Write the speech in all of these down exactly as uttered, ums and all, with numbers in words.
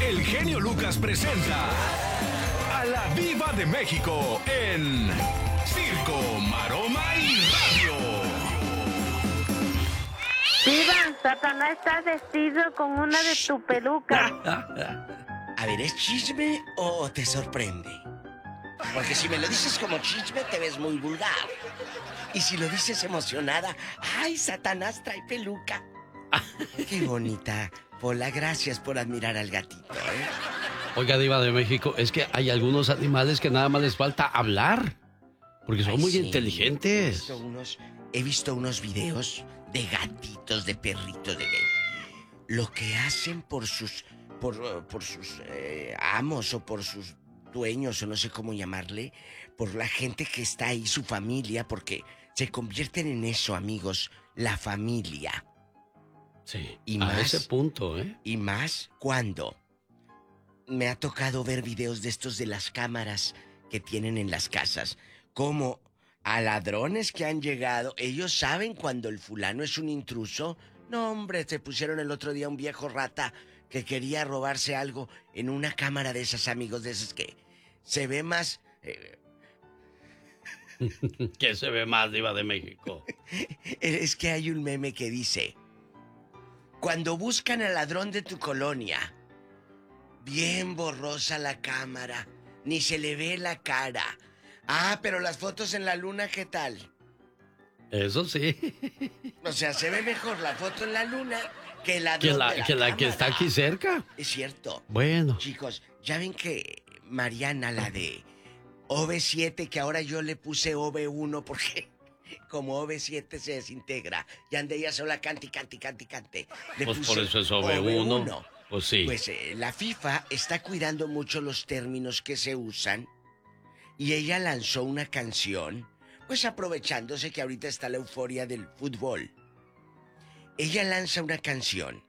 el genio Lucas presenta a la Diva de México en Circo, Maroma y Radio. Diva, Satanás está vestido con una de tu peluca. A ver, ¿es chisme o te sorprende? Porque si me lo dices como chisme, te ves muy vulgar. Y si lo dices emocionada, ¡ay, Satanás trae peluca! ¡Qué bonita! Pola, gracias por admirar al gatito, ¿eh? Oiga, Diva de México, es que hay algunos animales que nada más les falta hablar. Porque son Ay, muy sí. inteligentes. He visto unos, he visto unos videos de gatitos, de perritos, de lo que hacen por sus, por, por sus eh, amos o por sus dueños o no sé cómo llamarle, por la gente que está ahí, su familia, porque se convierten en eso, amigos, la familia. Sí, y a más, ese punto, ¿eh? Y más cuando me ha tocado ver videos de estos de las cámaras que tienen en las casas, como a ladrones que han llegado, ellos saben cuando el fulano es un intruso. No, hombre, te pusieron el otro día un viejo rata que quería robarse algo en una cámara de esas, amigos, de esas que se ve más... Eh... ¿Qué se ve más, Diva de México? Es que hay un meme que dice: cuando buscan al ladrón de tu colonia, bien borrosa la cámara, ni se le ve la cara. Ah, pero las fotos en la luna, ¿qué tal? Eso sí. O sea, se ve mejor la foto en la luna que la que la, de la que, la que está aquí cerca. Es cierto. Bueno. Chicos, ya ven que Mariana, la de O V siete, que ahora yo le puse O V uno porque como O V siete se desintegra, y ande ella sola cante, cante, cante, cante. Le Pues puse por eso es O V uno. O V uno. Pues sí. Pues eh, la FIFA está cuidando mucho los términos que se usan, y ella lanzó una canción, pues aprovechándose que ahorita está la euforia del fútbol. Ella lanza una canción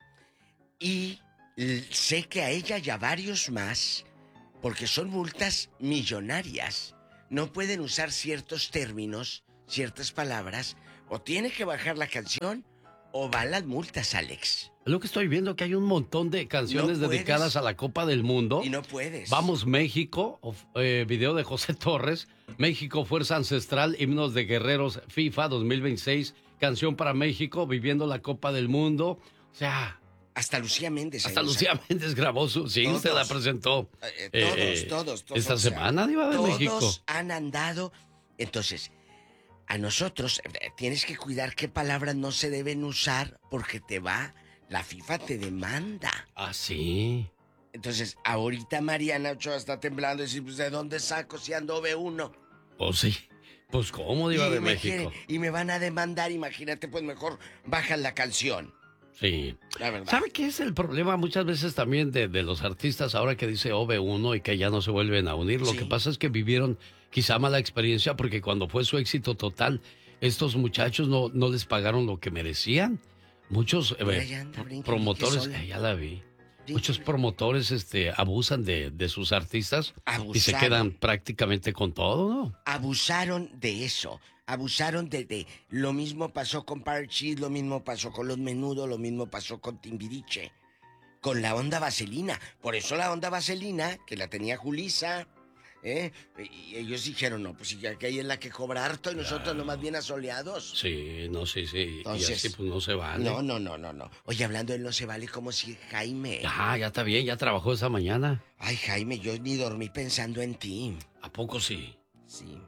y sé que a ella y a varios más, porque son multas millonarias, no pueden usar ciertos términos, ciertas palabras, o tiene que bajar la canción o van las multas, Alex. Lo que estoy viendo, que hay un montón de canciones no dedicadas a la Copa del Mundo. Y no puedes. Vamos México, eh, video de José Torres, México, Fuerza Ancestral, himnos de guerreros FIFA dos mil veintiséis, canción para México, viviendo la Copa del Mundo. O sea... Hasta Lucía Méndez. Hasta Lucía sacó. Méndez grabó su... Sí, todos, se la presentó. Eh, todos, eh, todos, todos. Esta semana, Diva de todos México. Todos han andado. Entonces, a nosotros eh, tienes que cuidar qué palabras no se deben usar porque te va... La FIFA te demanda. Ah, sí. Entonces, ahorita Mariana Ochoa está temblando y dice, pues, ¿de dónde saco si ando O V uno? Pues sí. Pues, ¿cómo, Diva de México? Quiere, y me van a demandar, imagínate, pues mejor bajan la canción. Sí. La verdad. ¿Sabe qué es el problema muchas veces también de, de los artistas ahora que dice O V uno y que ya no se vuelven a unir? Lo sí. que pasa es que vivieron quizá mala experiencia porque cuando fue su éxito total, estos muchachos no, no les pagaron lo que merecían. Muchos eh, anda, brinque, promotores, brinque eh, ya la vi. Brinque, Muchos brinque. promotores este, abusan de, de sus artistas. Abusaron. Y se quedan prácticamente con todo, ¿no? Abusaron de eso. Abusaron de, de... Lo mismo pasó con Parchís, lo mismo pasó con Los Menudos, lo mismo pasó con Timbiriche. Con la onda vaselina. Por eso la onda vaselina, que la tenía Julisa, ¿eh? Y ellos dijeron, no, pues ya que ella es la que cobra harto y nosotros Claro. nomás bien asoleados. Sí, no, sí, sí. Entonces, y así pues no se vale. No, no, no, no, no. Oye, hablando de él no se vale, como si Jaime... Ah, ya está bien, ya trabajó esa mañana. Ay, Jaime, yo ni dormí pensando en ti. ¿A poco sí? Sí.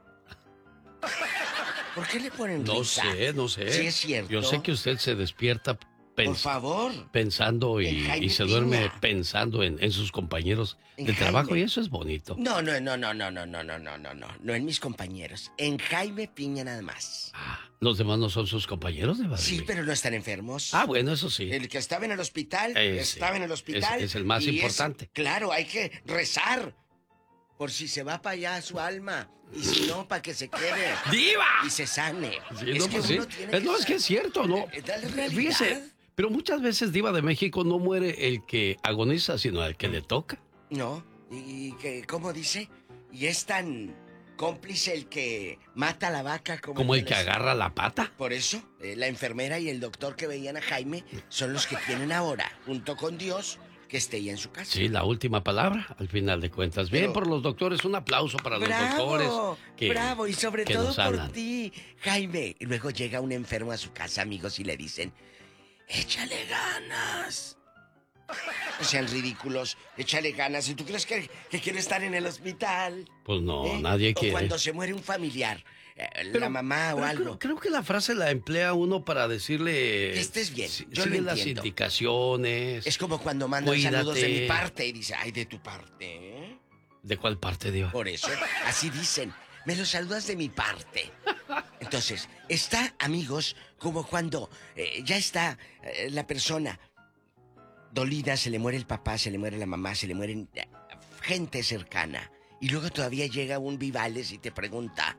¿Por qué le ponen No risa? sé, no sé. Sí, es cierto. Yo sé que usted se despierta pens- Por favor. pensando y, En Jaime y se duerme Piña. pensando en, en sus compañeros En de trabajo Jaime. y eso es bonito. No, no, no, no, no, no, no, no, no, no, no. No en mis compañeros. En Jaime Piña nada más. Ah, ¿los demás no son sus compañeros de Badalí? Sí, pero no están enfermos. Ah, bueno, eso sí. El que estaba en el hospital, Eh, estaba sí. en el hospital. Es- es el más y importante. Claro, hay que rezar. Por si se va para allá su alma. Y si no, para que se quede. ¡Diva! Y se sane. Sí, es no, que pues sí. uno tiene Es- no, es que es cierto, ¿no? Eh, dale realidad. Fíjese, pero muchas veces, Diva de México, no muere el que agoniza, sino el que le toca. No, y que, ¿cómo dice? Y es tan cómplice el que mata a la vaca como... Como el que les- agarra la pata. Por eso, eh, la enfermera y el doctor que veían a Jaime son los que tienen ahora, junto con Dios, que esté ella en su casa. Sí, la última palabra, al final de cuentas. Bien Pero, por los doctores, un aplauso para los bravo, doctores. Que, bravo, y sobre que todo nos por sanan. ti, Jaime. Y luego llega un enfermo a su casa, amigos, y le dicen, échale ganas. No sean ridículos, échale ganas. ¿Y tú crees que, que quiere estar en el hospital? Pues no, ¿Eh? nadie O quiere. cuando se muere un familiar, eh, Pero- la mamá o pero algo. Creo, creo que la frase la emplea uno para decirle... Que estés bien, si- yo lo sigue las entiendo. indicaciones. Es como cuando mandan Cuídate. saludos de mi parte y dice, ay, de tu parte, ¿eh? ¿De cuál parte, Dios? Por eso, así dicen, me lo saludas de mi parte. Entonces, está, amigos, como cuando eh, ya está eh, la persona dolida, se le muere el papá, se le muere la mamá, se le mueren eh, gente cercana. Y luego todavía llega un Vivales y te pregunta,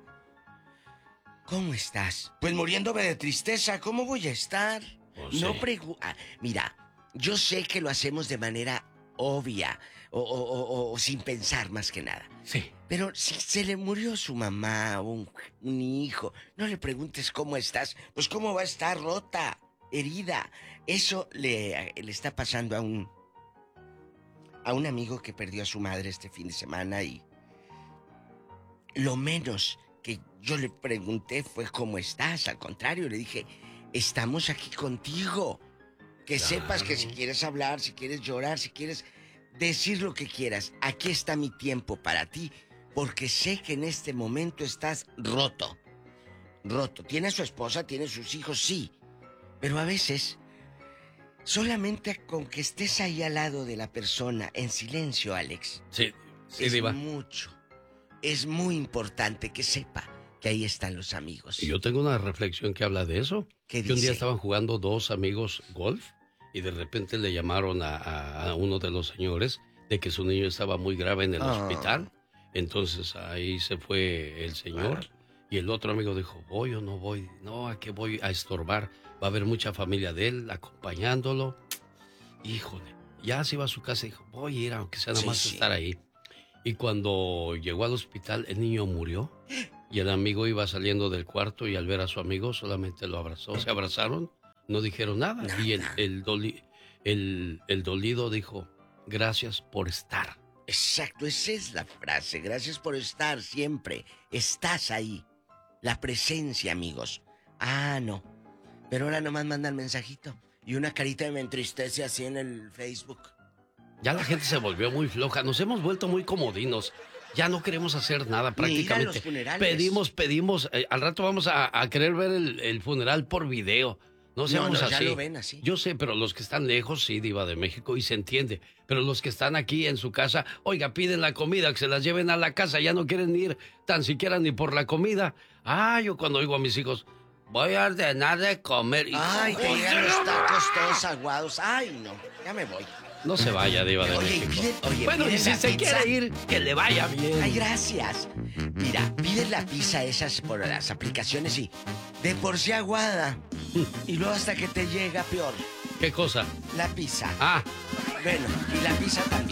¿cómo estás? Pues muriéndome de tristeza, ¿cómo voy a estar? Pues No sí. pregu... ah, mira, yo sé que lo hacemos de manera obvia o, o- o- o sin pensar más que nada. Sí. Pero si se le murió su mamá o un, un hijo, no le preguntes cómo estás. Pues cómo va a estar rota, herida. Eso le, le está pasando a un... a un amigo que perdió a su madre este fin de semana y... Lo menos que yo le pregunté fue cómo estás. Al contrario, le dije, estamos aquí contigo. Que Claro. sepas que si quieres hablar, si quieres llorar, si quieres decir lo que quieras, aquí está mi tiempo para ti, porque sé que en este momento estás roto. Roto. Tiene a su esposa, tiene sus hijos, sí. Pero a veces, solamente con que estés ahí al lado de la persona, en silencio, Alex, Sí, sí, es Diva. mucho. Es muy importante que sepa que ahí están los amigos. Y yo tengo una reflexión que habla de eso. ¿Qué Que un día dice? estaban jugando dos amigos golf y de repente le llamaron a, a- a uno de los señores de que su niño estaba muy grave en el Ah. hospital. Entonces ahí se fue el señor y el otro amigo dijo, voy o no voy. No, ¿a qué voy a estorbar? Va a haber mucha familia de él acompañándolo. Híjole, ya se iba a su casa y dijo, voy a ir aunque sea nada Sí, más sí. estar ahí. Y cuando llegó al hospital, el niño murió. Y el amigo iba saliendo del cuarto y al ver a su amigo solamente lo abrazó. Se abrazaron, no dijeron nada. Nada. Y el, el, doli- el, el dolido dijo, gracias por estar. Exacto, esa es la frase. Gracias por estar siempre. Estás ahí. La presencia, amigos. Ah, no. Pero ahora nomás mandan mensajito. Y una carita me entristece así en el Facebook. Ya la gente se volvió muy floja. Nos hemos vuelto muy comodinos. Ya no queremos hacer nada Ni ir a prácticamente. los funerales. Pedimos, pedimos. eh, al rato vamos a, a querer ver el, el funeral por video. No seamos no, ya así. lo ven así. Yo sé, pero los que están lejos, sí, Diva de México, y se entiende. Pero los que están aquí en su casa, oiga, piden la comida, que se las lleven a la casa, ya no quieren ir tan siquiera ni por la comida. Ah, yo cuando oigo a mis hijos, voy a ordenar de comer. Y, Ay, te llegan los tacos todos aguados. Ay, no, ya me voy. no se vaya, Diva de Oye, México. pide- oye, bueno, y pide si la se pizza. quiere ir, que le vaya bien. Ay, gracias. Mira, pides la pizza esas por las aplicaciones y de por sí aguada. Y luego hasta que te llega peor. ¿Qué cosa? La pizza. Ah, Bueno, y la pizza también.